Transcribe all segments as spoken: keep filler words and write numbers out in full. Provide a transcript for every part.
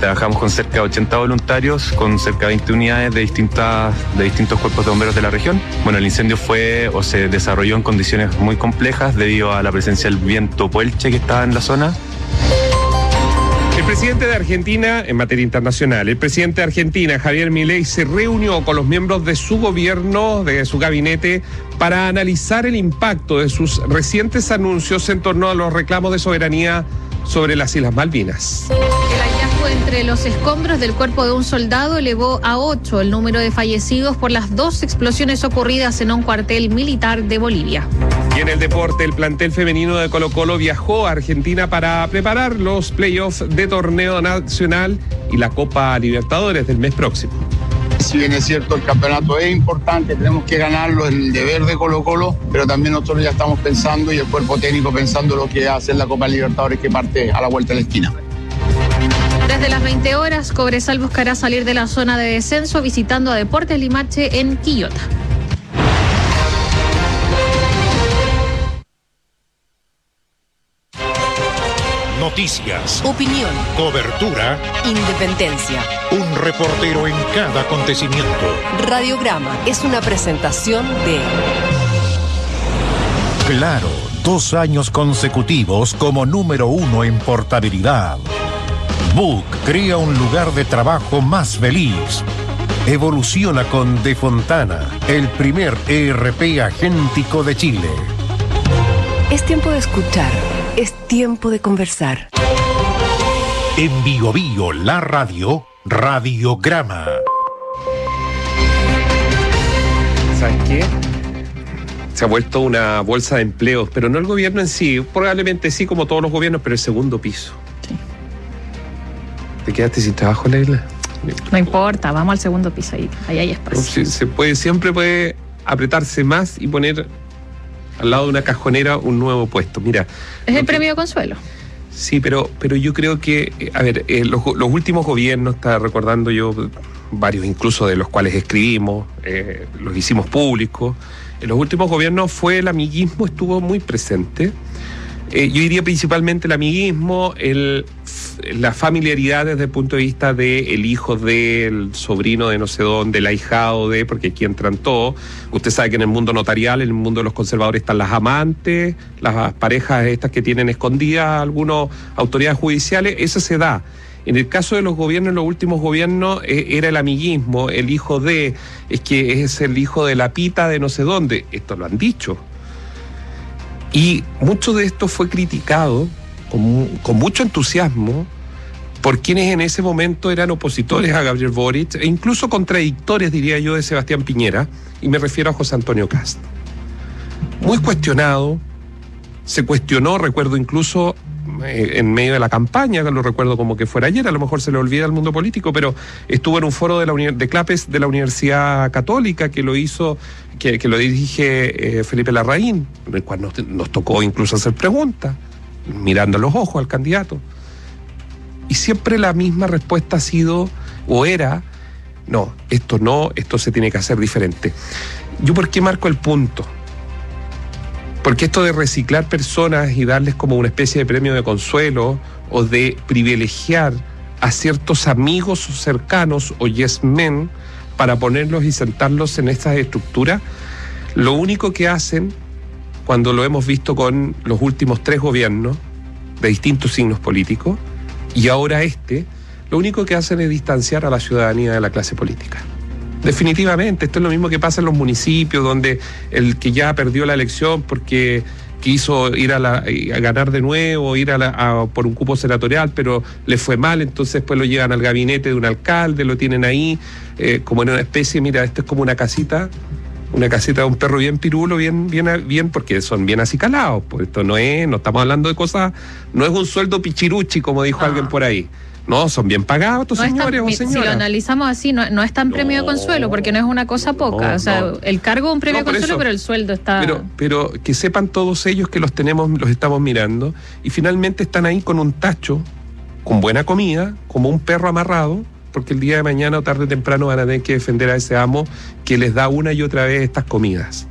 Trabajamos con cerca de ochenta voluntarios, con cerca de veinte unidades de, distintas, de distintos cuerpos de bomberos de la región. Bueno, el incendio fue o se desarrolló en condiciones muy complejas debido a la presencia del viento Puelche que estaba en la zona. El presidente de Argentina, en materia internacional, el presidente de Argentina, Javier Milei, se reunió con los miembros de su gobierno, de su gabinete, para analizar el impacto de sus recientes anuncios en torno a los reclamos de soberanía sobre las Islas Malvinas. El hallazgo entre los escombros del cuerpo de un soldado elevó a ocho el número de fallecidos por las dos explosiones ocurridas en un cuartel militar de Bolivia. Y en el deporte, el plantel femenino de Colo-Colo viajó a Argentina para preparar los playoffs de torneo nacional y la Copa Libertadores del mes próximo. Si bien es cierto, el campeonato es importante, tenemos que ganarlo, es el deber de Colo-Colo, pero también nosotros ya estamos pensando y el cuerpo técnico pensando lo que hace la Copa Libertadores que parte a la vuelta de la esquina. Desde las veinte horas, Cobresal buscará salir de la zona de descenso visitando a Deportes Limache en Quillota. Noticias, opinión, cobertura, independencia. Un reportero en cada acontecimiento. Radiograma es una presentación de Claro, dos años consecutivos como número uno en portabilidad. Book crea un lugar de trabajo más feliz. Evoluciona con De Fontana, el primer E R P agéntico de Chile. Es tiempo de escuchar. Es tiempo de conversar. En Bio Bio, la radio, Radiograma. ¿Saben qué? Se ha vuelto una bolsa de empleos, pero no el gobierno en sí, probablemente sí como todos los gobiernos, pero el segundo piso. Sí. ¿Te quedaste sin trabajo, Leila? No importa, vamos al segundo piso, ahí, ahí hay espacio. Se, se puede, siempre puede apretarse más y poner al lado de una cajonera un nuevo puesto. Mira. Es el que, premio Consuelo. Sí, pero, pero yo creo que, a ver, eh, los, los últimos gobiernos, está recordando yo varios incluso de los cuales escribimos, eh, los hicimos públicos. En los últimos gobiernos fue el amiguismo, estuvo muy presente. Eh, yo diría principalmente el amiguismo, el, la familiaridad desde el punto de vista del hijo del sobrino de no sé dónde, el ahijado de, porque aquí entran todos. Usted sabe que en el mundo notarial, en el mundo de los conservadores están las amantes, las parejas estas que tienen escondidas algunas autoridades judiciales, eso se da. En el caso de los gobiernos, los últimos gobiernos, eh, era el amiguismo, el hijo de, es que es el hijo de la pita de no sé dónde, esto lo han dicho. Y mucho de esto fue criticado con, con mucho entusiasmo por quienes en ese momento eran opositores a Gabriel Boric e incluso contradictores, diría yo, de Sebastián Piñera, y me refiero a José Antonio Kast. Muy cuestionado, se cuestionó, recuerdo incluso eh, en medio de la campaña, lo recuerdo como que fuera ayer, a lo mejor se le olvida al mundo político, pero estuvo en un foro de, la uni- de CLAPES de la Universidad Católica que lo hizo, que, que lo dirige eh, Felipe Larraín, en el cual nos, nos tocó incluso hacer preguntas, mirando a los ojos al candidato. Y siempre la misma respuesta ha sido, o era, no, esto no, esto se tiene que hacer diferente. ¿Yo por qué marco el punto? Porque esto de reciclar personas y darles como una especie de premio de consuelo o de privilegiar a ciertos amigos cercanos o yes men para ponerlos y sentarlos en estas estructuras, lo único que hacen, cuando lo hemos visto con los últimos tres gobiernos de distintos signos políticos, y ahora este, lo único que hacen es distanciar a la ciudadanía de la clase política. Definitivamente, esto es lo mismo que pasa en los municipios, donde el que ya perdió la elección porque quiso ir a, la, a ganar de nuevo, ir a, la, a por un cupo senatorial, pero le fue mal, entonces pues lo llevan al gabinete de un alcalde, lo tienen ahí, eh, como en una especie, mira, esto es como una casita, una casita de un perro bien pirulo, bien, bien, bien, porque son bien acicalados, pues esto no es, no estamos hablando de cosas, no es un sueldo pichiruchi, como dijo no. alguien por ahí. No, son bien pagados estos no señores tan, o señoras. Si lo analizamos así, no, no es tan no, premio de consuelo, porque no es una cosa poca. No, o sea, no. el cargo es un premio no, de consuelo, eso, pero el sueldo está... Pero, pero que sepan todos ellos que los tenemos, los estamos mirando, y finalmente están ahí con un tacho, con buena comida, como un perro amarrado, porque el día de mañana o tarde o temprano van a tener que defender a ese amo que les da una y otra vez estas comidas.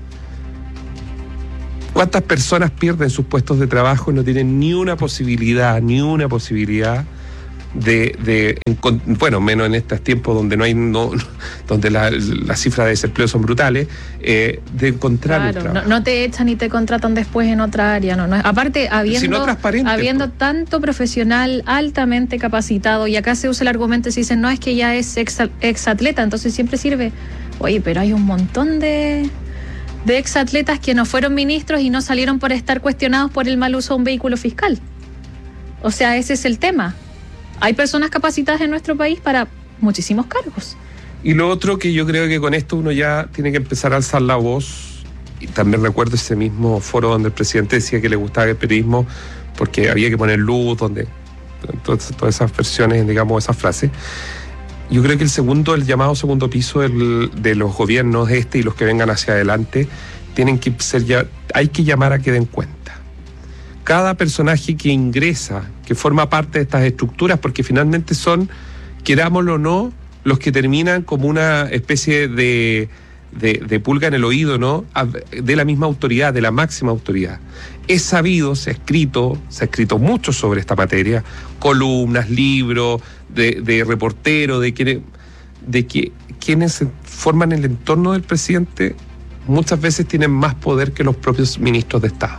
¿Cuántas personas pierden sus puestos de trabajo y no tienen ni una posibilidad, ni una posibilidad de, de bueno, menos en estos tiempos donde no hay, no, donde las la cifras de desempleo son brutales, eh, de encontrar claro, un trabajo. No, no te echan y te contratan después en otra área, no, no. Aparte, habiendo, si no habiendo pues. tanto profesional altamente capacitado, y acá se usa el argumento y se dice, no, es que ya es ex, ex atleta, entonces siempre sirve. Oye, pero hay un montón de, de ex atletas que no fueron ministros y no salieron por estar cuestionados por el mal uso de un vehículo fiscal. O sea, ese es el tema. Hay personas capacitadas en nuestro país para muchísimos cargos. Y lo otro que yo creo que con esto uno ya tiene que empezar a alzar la voz, y también recuerdo ese mismo foro donde el presidente decía que le gustaba el periodismo porque había que poner luz, donde todas, todas esas versiones, digamos, esas frases. Yo creo que el segundo, el llamado segundo piso del, de los gobiernos este y los que vengan hacia adelante, tienen que ser ya, hay que llamar a que den cuenta. Cada personaje que ingresa, que forma parte de estas estructuras, porque finalmente son, querámoslo o no, los que terminan como una especie de, de, de pulga en el oído, ¿no? De la misma autoridad, de la máxima autoridad. Es sabido, se ha escrito, se ha escrito mucho sobre esta materia, columnas, libros, de, de reporteros, de, quienes, de que quienes forman el entorno del presidente muchas veces tienen más poder que los propios ministros de Estado.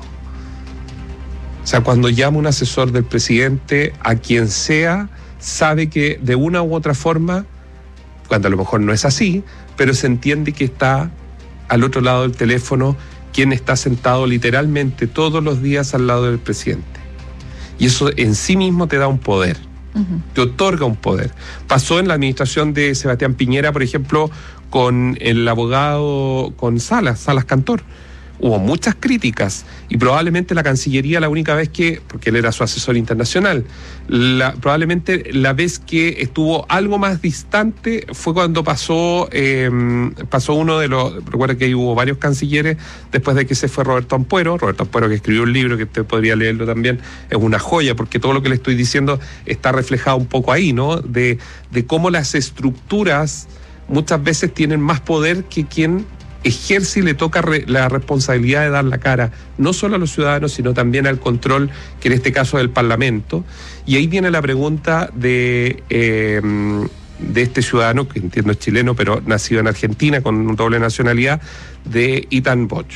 O sea, cuando llama un asesor del presidente, a quien sea, sabe que de una u otra forma, cuando a lo mejor no es así, pero se entiende que está al otro lado del teléfono quien está sentado literalmente todos los días al lado del presidente. Y eso en sí mismo te da un poder, uh-huh. te otorga un poder. Pasó en la administración de Sebastián Piñera, por ejemplo, con el abogado, con Salas, Salas Cantor. Hubo muchas críticas y probablemente la Cancillería la única vez que, porque él era su asesor internacional, la, probablemente la vez que estuvo algo más distante fue cuando pasó eh, pasó uno de los, recuerda que hubo varios cancilleres después de que se fue Roberto Ampuero, Roberto Ampuero que escribió un libro que usted podría leerlo también, es una joya porque todo lo que le estoy diciendo está reflejado un poco ahí, ¿no? De, de cómo las estructuras muchas veces tienen más poder que quien ejerce y le toca re, la responsabilidad de dar la cara, no solo a los ciudadanos, sino también al control, que en este caso es del Parlamento. Y ahí viene la pregunta de, eh, de este ciudadano, que entiendo es chileno, pero nacido en Argentina, con doble nacionalidad, de Ethan Boch,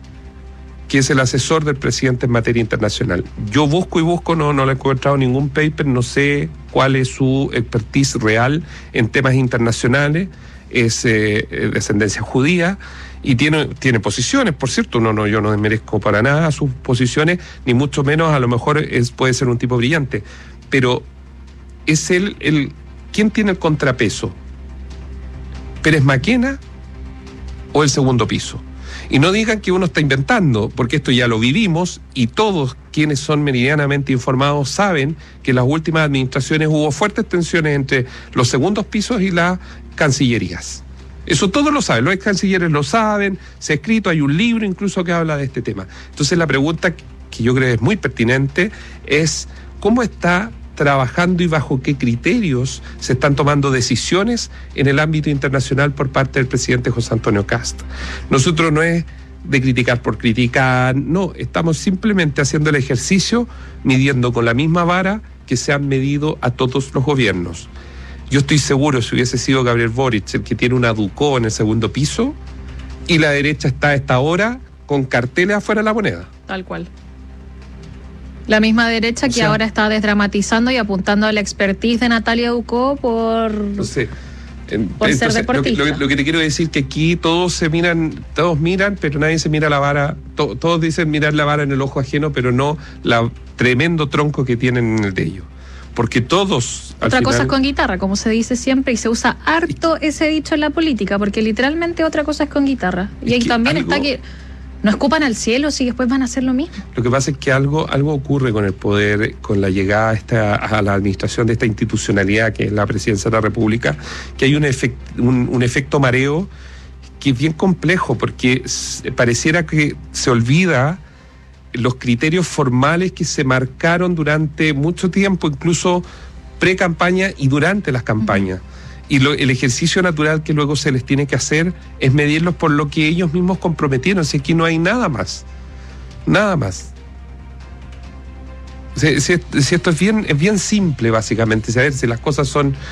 que es el asesor del presidente en materia internacional. Yo busco y busco, no, no le he encontrado ningún paper, no sé cuál es su expertise real en temas internacionales, es eh, descendencia judía y tiene, tiene posiciones, por cierto, no, no, yo no desmerezco para nada sus posiciones, ni mucho menos a lo mejor es, puede ser un tipo brillante, pero es él, el, ¿quién tiene el contrapeso? ¿Pérez Maquena o el segundo piso? Y no digan que uno está inventando, porque esto ya lo vivimos y todos quienes son meridianamente informados saben que en las últimas administraciones hubo fuertes tensiones entre los segundos pisos y las cancillerías. Eso todos lo saben, los ex cancilleres lo saben, se ha escrito, hay un libro incluso que habla de este tema. Entonces la pregunta que yo creo que es muy pertinente es ¿cómo está trabajando y bajo qué criterios se están tomando decisiones en el ámbito internacional por parte del presidente José Antonio Kast? Nosotros no es de criticar por criticar, no, estamos simplemente haciendo el ejercicio midiendo con la misma vara que se han medido a todos los gobiernos. Yo estoy seguro, si hubiese sido Gabriel Boric el que tiene una Ducó en el segundo piso y la derecha está a esta hora con carteles afuera de la moneda. Tal cual. La misma derecha que o sea, ahora está desdramatizando y apuntando a la expertise de Natalia Ducó por, no sé, en, por entonces, ser deportista. Lo que, lo, lo que te quiero decir que aquí todos se miran, todos miran, pero nadie se mira la vara, to, todos dicen mirar la vara en el ojo ajeno, pero no la tremendo tronco que tienen en el de ellos. Porque todos... Otra al cosa final, es con guitarra, como se dice siempre, y se usa harto ese dicho en la política, porque literalmente otra cosa es con guitarra. Y ahí también algo, está que no escupan al cielo si después van a hacer lo mismo. Lo que pasa es que algo, algo ocurre con el poder, con la llegada a, esta, a la administración de esta institucionalidad que es la presidencia de la República, que hay un, efect, un, un efecto mareo que es bien complejo, porque pareciera que se olvida los criterios formales que se marcaron durante mucho tiempo, incluso pre-campaña y durante las campañas. Uh-huh. Y lo, el ejercicio natural que luego se les tiene que hacer es medirlos por lo que ellos mismos comprometieron. Si aquí no hay nada más, nada más. Si, si, si esto es bien, es bien simple, básicamente. Si, a ver, si las cosas son